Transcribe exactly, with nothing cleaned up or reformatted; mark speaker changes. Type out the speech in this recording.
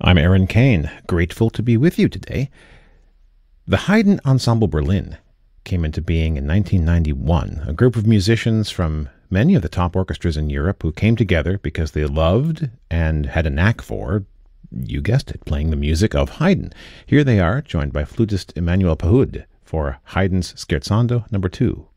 Speaker 1: I'm Aaron Kane, grateful to be with you today. The Haydn Ensemble Berlin came into being in nineteen ninety-one, a group of musicians from many of the top orchestras in Europe who came together because they loved and had a knack for, you guessed it, playing the music of Haydn. Here they are, joined by flutist Emmanuel Pahud for Haydn's Scherzando number two.